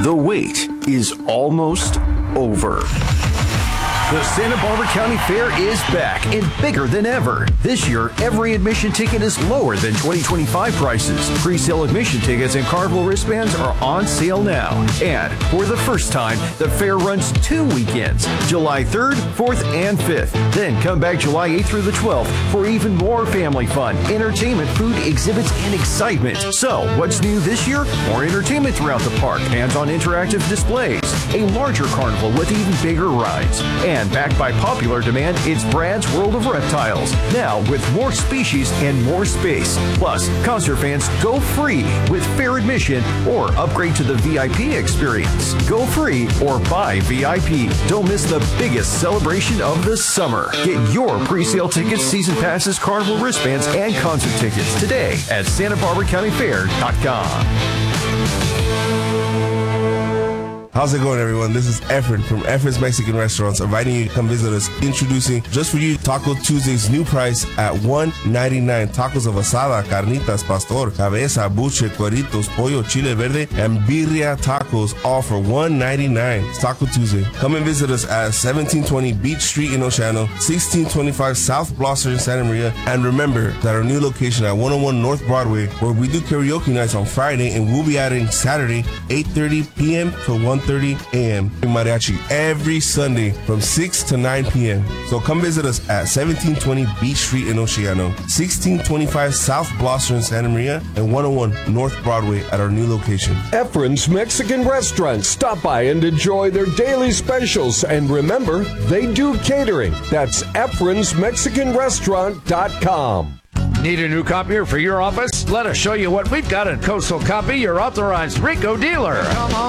The wait is almost over. The Santa Barbara County Fair is back and bigger than ever. This year, every admission ticket is lower than 2025 prices. Pre-sale admission tickets and Carnival wristbands are on sale now. And for the first time, the fair runs 2 weekends, July 3rd, 4th, and 5th. Then come back July 8th through the 12th for even more family fun, entertainment, food, exhibits, and excitement. So, what's new this year? More entertainment throughout the park, hands-on interactive displays, a larger carnival with even bigger rides, and backed by popular demand, it's Brad's World of Reptiles. Now with more species and more space. Plus, concert fans go free with fair admission or upgrade to the VIP experience. Go free or buy VIP. Don't miss the biggest celebration of the summer. Get your pre-sale tickets, season passes, carnival wristbands, and concert tickets today at SantaBarbaraCountyFair.com. How's it going, everyone? This is Efren from Efren's Mexican Restaurants, inviting you to come visit us. Introducing just for you Taco Tuesday's new price at $1.99. Tacos of asada, carnitas, pastor, cabeza, buche, cueritos, pollo, chile verde, and birria tacos, all for $1.99. It's Taco Tuesday. Come and visit us at 1720 Beach Street in Oceano, 1625 South Blosser in Santa Maria, and remember that our new location at 101 North Broadway, where we do karaoke nights on Friday, and we'll be adding Saturday, 8:30 p.m. to 1:30 a.m. in mariachi every Sunday from 6 to 9 p.m. So come visit us at 1720 Beach Street in Oceano, 1625 South Blosser in Santa Maria, and 101 North Broadway at our new location. Efren's Mexican Restaurant. Stop by and enjoy their daily specials. And remember, they do catering. That's EfrensMexicanRestaurant.com. Need a new copier for your office? Let us show you what we've got at Coastal Copy, your authorized Rico dealer. Come on.